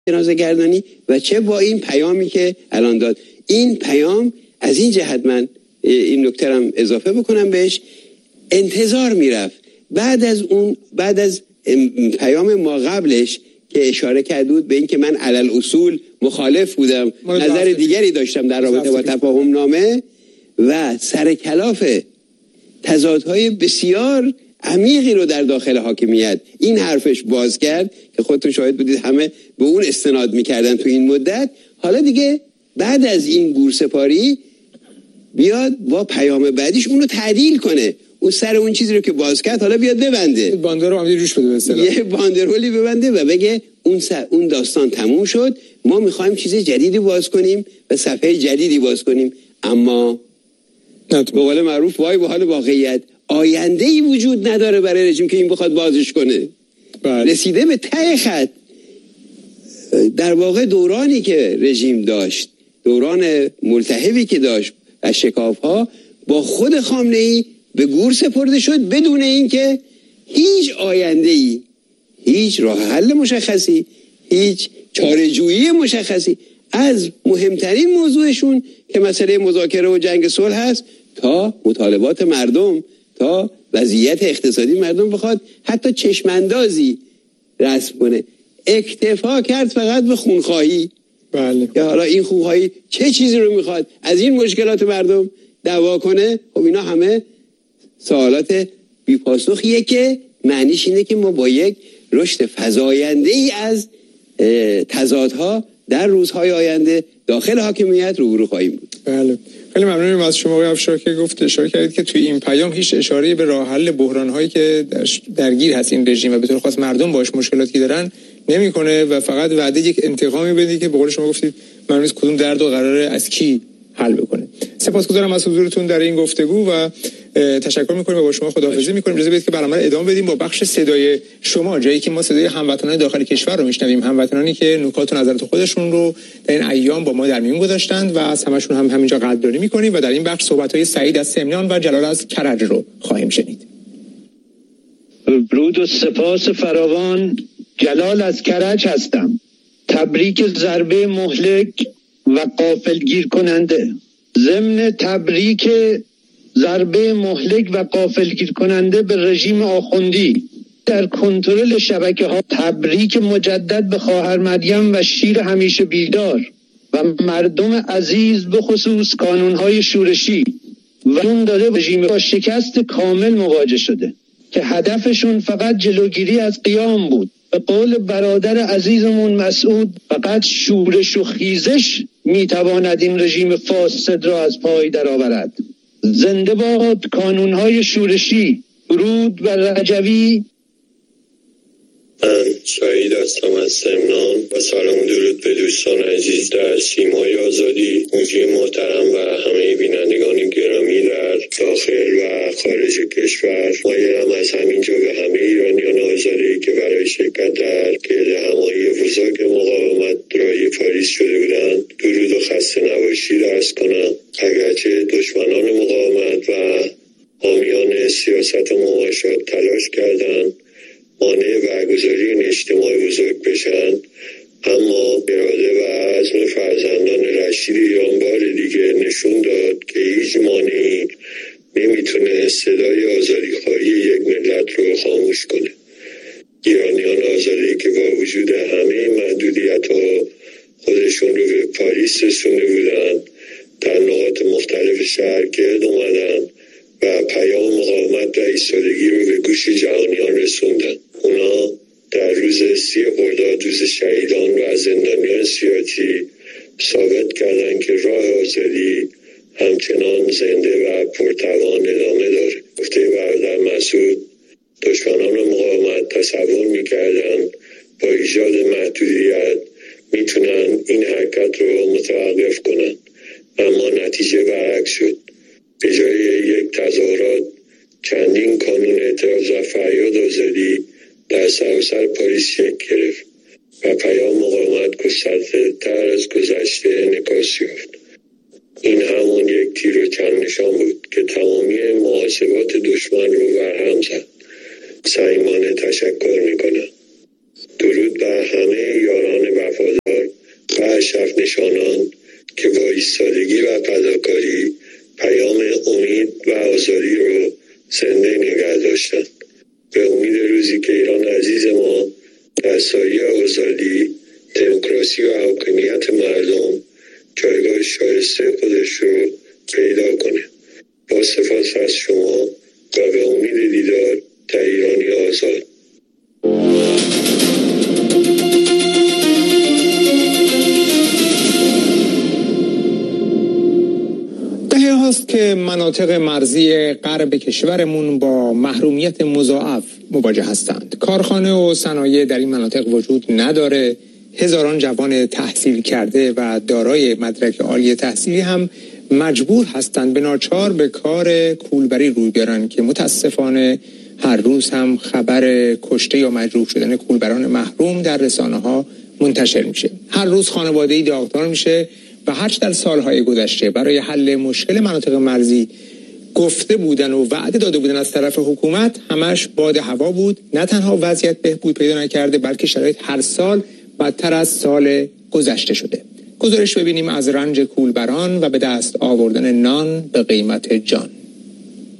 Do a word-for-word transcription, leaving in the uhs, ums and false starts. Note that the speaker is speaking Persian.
جنازه گردانی و چه با این پیامی که الان داد. این پیام از این جهت من این نکته هم اضافه بکنم بهش، انتظار میرفت بعد از اون بعد از پیام ما قبلش که اشاره کرده بود به این که من علل اصول مخالف بودم، نظر دیگری داشتم در رابطه با تفاهم نامه و سر کلاف تضادهای بسیار عمیقی رو در داخل حاکمیت این حرفش باز کرد که خودتون شاهد بودید همه به اون استناد میکردن تو این مدت. حالا دیگه بعد از این گورسپاری بیاد با پیام بعدیش اونو تعدیل کنه، اون سر اون چیزی رو که باز کرد حالا بیاد ببنده، باندرو هم روش بده، مثلا یه باندرولی ببنده و بگه اون سر اون داستان تموم شد، ما میخوایم چیز جدیدی باز کنیم و صفحه جدیدی باز کنیم. اما به قول معروف وای به حال واقعیت، آینده ای وجود نداره برای رژیم که این بخواد بازش کنه. بله. رسیده به ته خط. در واقع دورانی که رژیم داشت، دوران ملتهبی که داشت از شکاف‌ها با خود خامنه‌ای به گور سپرده شد بدون اینکه هیچ آینده‌ای، هیچ راه حل مشخصی، هیچ چاره‌جویی مشخصی از مهمترین موضوعشون که مسئله مذاکره و جنگ صلح هست تا مطالبات مردم، تا وضعیت اقتصادی مردم بخواد حتی چشماندازی رسم کنه. اکتفا کرد فقط به خونخواهی. بله. که حالا این خونخواهی چه چیزی رو میخواد از این مشکلات مردم دعوا کنه؟ خب اینا همه سوالات بی‌پاسخیه که معنیش اینه که ما با یک رشد فزاینده‌ای از تضادها در روزهای آینده داخل حاکمیت روبرو خواهیم بود. بله. خیلی ممنونم از شما آقای افشار که گفت اشاره کردید که توی این پیام هیچ اشاره‌ای به راه حل بحران‌هایی که درگیر هست این رژیم و به طور خاص مردم باش مشکلاتی دارن نمی‌کنه و فقط وعده یک انتقامی بده که به قول شما گفتید معلوم نیست کدوم درد و قراره از کی حل بکنه. سپاسگزارم از حضورتون در این گفتگو و تشکر می‌کنیم و با شما خداحافظی می‌کنیم. اجازه بدید که برنامه رو ادامه بدیم با بخش صدای شما، جایی که ما صدای هموطنان داخل کشور رو میشنویم، هموطنانی که نکات و نظرات خودشون رو در این ایام با ما در میون گذاشتند و از همشون هم همینجا قدردانی می‌کنیم و در این بخش صحبت‌های سعید از سمنان و جلال از کرج رو خواهیم شنید. درود و سپاس فراوان. جلال از کرج هستم. تبریک ضربه مهلک و غافلگیر کننده. ضمن تبریک ضربه مهلک و غافلگیر کننده به رژیم آخوندی در کنترل شبکه ها، تبریک مجدد به خواهر مریم و شیر همیشه بیدار و مردم عزیز به خصوص کانونهای شورشی و اون داده رژیم با شکست کامل مواجه شده که هدفشون فقط جلوگیری از قیام بود. به قول برادر عزیزمون مسعود، فقط شورش و خیزش میتواند این رژیم فاسد را از پای درآورد. زنده باد کانونهای شورشی. درود بر رجوی. من سعید هستم از سمنان و سلام و درود به دوستان عزیز در سیمای آزادی، موجی محترم و همه بینندگان گرامی در داخل و خارج کشور. مایلم از همینجا به همه ایرانیان آزادی که برای شرکت در گرد همایی بزرگ مقاومت رای پاریس شده بودند درود و خسته نباشی درس کنم. اگرچه دشمنان مقاومت و حامیان سیاست مماشات تلاش کردند مانع برگزاری این اجتماع بزرگ بشن، اما اراده و عزم فرزندان رشید ایران بار دیگه نشون داد که هیچ مانعی نمیتونه صدای آزادیخواهی یک ملت رو خاموش کنه. ایرانیان آزادی که با وجود همه محدودیت‌ها خودشون رو به پاریس رسونده بودن، در نقاط مختلف شهر گرد اومدن و پیام مقاومت و ایستادگی رو به گوش جهانیان رسوندن. اونا در روز سی خرداد، روز شهیدان و زندانیان سیاسی، ثابت کردن که راه آزادی همچنان زنده و پرتوان ادامه داره. گفته برادر مسعود، دشمنان مقاومت تصور میکردن با ایجاد محدودیت میتونن این حرکت رو متوقف کنن، اما نتیجه برعکس شد. به جای یک تظاهرات چندین کانون اعتراض و فریاد آزادی در سراسر پاریس شکل گرفت و پیام مقاومت گسترده‌تر از گذشته انعکاس یافت. این همون یک تیر و چند نشان بود که تمامی محاسبات دشمن رو برهم زد. صمیمانه تشکر میکنم. درود بر همه یاران وفادار. مشرف نشانان که با ایستادگی و فداکاری پیام امید و آزادی رو زنده نگه داشتند. به امید روزی که ایران عزیز ما در سایه آزادی، دموکراسی و حاکمیت مردم جایگاه شایسته خودش رو پیدا کنه. با سپاس از شما و به امید دیدار در ایرانی آزاد. دهه هاست که مناطق مرزی غرب کشورمون با محرومیت مضاعف مواجه هستند. کارخانه و صنایع در این مناطق وجود نداره. هزاران جوان تحصیل کرده و دارای مدرک عالی تحصیلی هم مجبور هستند به ناچار به کار کولبری روی بیارن که متاسفانه هر روز هم خبر کشته یا مجروح شدن کولبران محروم در رسانه ها منتشر میشه. هر روز خانواده‌ای داغدار میشه و هرچه در سالهای گذشته برای حل مشکل مناطق مرزی گفته بودن و وعده داده بودن از طرف حکومت، همش باد هوا بود. نه تنها وضعیت بهبود پیدا نکرده بلکه شرایط هر سال بدتر از سال گذشته شده. گزارش ببینیم از رنج کولبران و به دست آوردن نان به قیمت جان.